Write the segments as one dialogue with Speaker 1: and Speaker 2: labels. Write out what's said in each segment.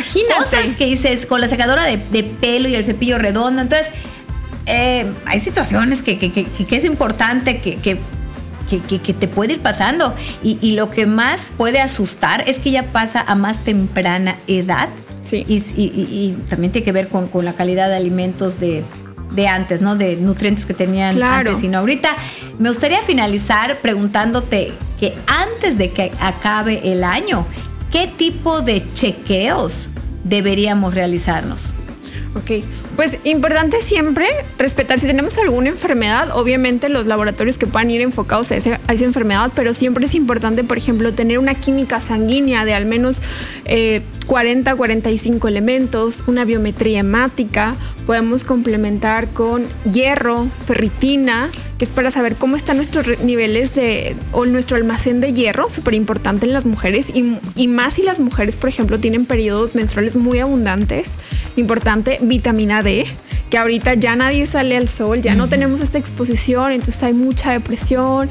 Speaker 1: Imagínate.
Speaker 2: Cosas que dices con la secadora de pelo y el cepillo redondo. Entonces, hay situaciones que es importante que te puede ir pasando. Y lo que más puede asustar es que ya pasa a más temprana edad.
Speaker 1: Sí.
Speaker 2: Y también tiene que ver con la calidad de alimentos de antes, ¿no? De nutrientes que tenían antes y no ahorita. Me gustaría finalizar preguntándote que antes de que acabe el año, ¿qué tipo de chequeos deberíamos realizarnos?
Speaker 1: Ok, pues importante siempre respetar si tenemos alguna enfermedad, obviamente los laboratorios que puedan ir enfocados a esa enfermedad, pero siempre es importante, por ejemplo, tener una química sanguínea de al menos 40-45 elementos, una biometría hemática, podemos complementar con hierro, ferritina, que es para saber cómo están nuestros niveles o nuestro almacén de hierro, súper importante en las mujeres y más si las mujeres, por ejemplo, tienen periodos menstruales muy abundantes. Importante, vitamina D, que ahorita ya nadie sale al sol, ya no tenemos esta exposición, entonces hay mucha depresión,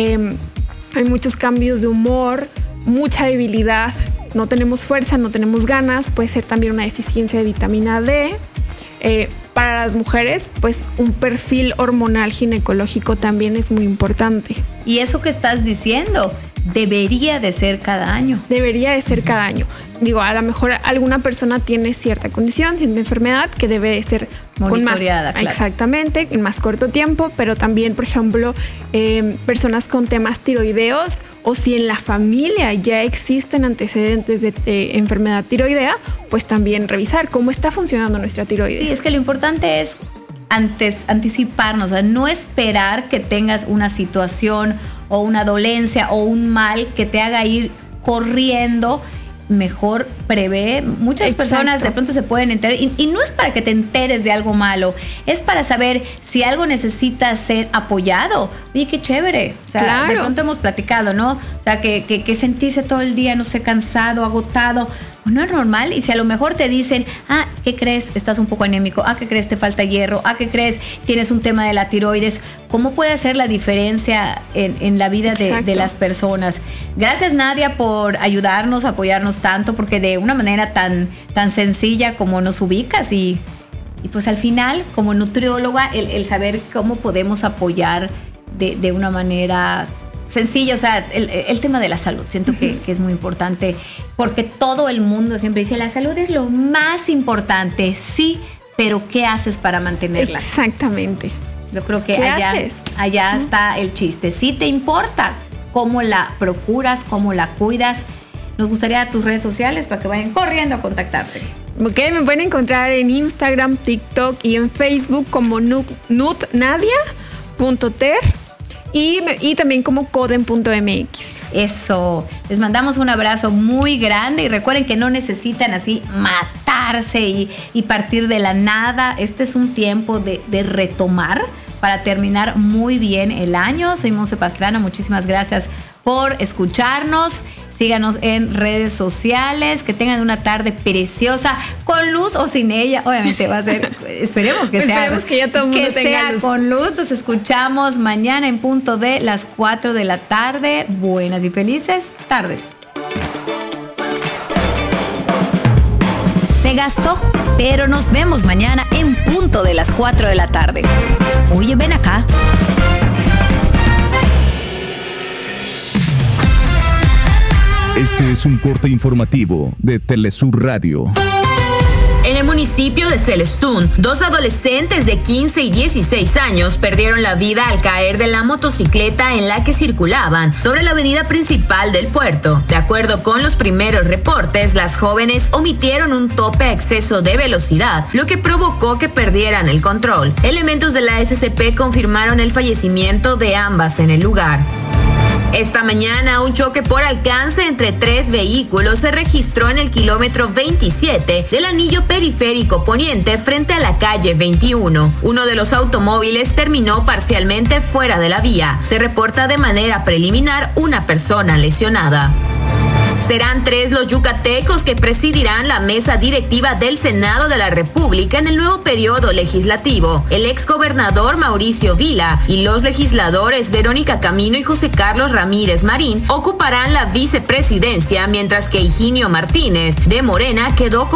Speaker 1: hay muchos cambios de humor, mucha debilidad, no tenemos fuerza, no tenemos ganas, puede ser también una deficiencia de vitamina D. Para las mujeres, pues un perfil hormonal ginecológico también es muy importante.
Speaker 2: Y eso que estás diciendo debería de ser cada año.
Speaker 1: Debería de ser cada año. Digo, a lo mejor alguna persona tiene cierta condición, cierta enfermedad que debe de ser
Speaker 2: monitoreada, claro.
Speaker 1: Exactamente, en más corto tiempo, pero también, por ejemplo, personas con temas tiroideos o si en la familia ya existen antecedentes de enfermedad tiroidea, pues también revisar cómo está funcionando nuestra tiroides.
Speaker 2: Sí, es que lo importante es anticiparnos, o sea, no esperar que tengas una situación o una dolencia o un mal que te haga ir corriendo. Mejor prevé. Muchas personas de pronto se pueden enterar y no es para que te enteres de algo malo, es para saber si algo necesita ser apoyado. Oye, qué chévere. O sea, de pronto hemos platicado, ¿no? O sea, que sentirse todo el día, no sé, cansado, agotado, no es normal. Y si a lo mejor te dicen, ¿qué crees? Estás un poco anémico. ¿Qué crees? Te falta hierro. ¿Qué crees? Tienes un tema de la tiroides. ¿Cómo puede hacer la diferencia en la vida de las personas? Gracias, Nadia, por ayudarnos, apoyarnos tanto, porque de una manera tan sencilla como nos ubicas y pues al final, como nutrióloga, el saber cómo podemos apoyar de una manera sencilla, o sea, el tema de la salud, siento que es muy importante, porque todo el mundo siempre dice, la salud es lo más importante, sí, pero ¿qué haces para mantenerla?
Speaker 1: Exactamente.
Speaker 2: Yo creo que allá está el chiste. Si te importa cómo la procuras, cómo la cuidas, nos gustaría tus redes sociales para que vayan corriendo a contactarte.
Speaker 1: Ok, me pueden encontrar en Instagram, TikTok y en Facebook como nutnadia.ter y también como coden.mx.
Speaker 2: Eso, les mandamos un abrazo muy grande y recuerden que no necesitan así matarse y partir de la nada. Este es un tiempo de retomar para terminar muy bien el año. Soy Monse Pastrana, muchísimas gracias por escucharnos. Síganos en redes sociales, que tengan una tarde preciosa, con luz o sin ella. Obviamente va a ser, esperemos que sea.
Speaker 1: Esperemos que ya todo el mundo tenga luz.
Speaker 2: Con luz. Nos escuchamos mañana en punto de las 4 de la tarde. Buenas y felices tardes. Se gastó, pero nos vemos mañana en punto de las 4 de la tarde. Oye, ven acá.
Speaker 3: Este es un corte informativo de Telesur Radio.
Speaker 4: En el municipio de Celestún, 2 adolescentes de 15 y 16 años perdieron la vida al caer de la motocicleta en la que circulaban sobre la avenida principal del puerto. De acuerdo con los primeros reportes, las jóvenes omitieron un tope a exceso de velocidad, lo que provocó que perdieran el control. Elementos de la SCP confirmaron el fallecimiento de ambas en el lugar. Esta mañana, un choque por alcance entre 3 vehículos se registró en el kilómetro 27 del anillo periférico poniente frente a la calle 21. Uno de los automóviles terminó parcialmente fuera de la vía. Se reporta de manera preliminar una persona lesionada. Serán 3 los yucatecos que presidirán la mesa directiva del Senado de la República en el nuevo periodo legislativo. El exgobernador Mauricio Vila y los legisladores Verónica Camino y José Carlos Ramírez Marín ocuparán la vicepresidencia, mientras que Higinio Martínez de Morena quedó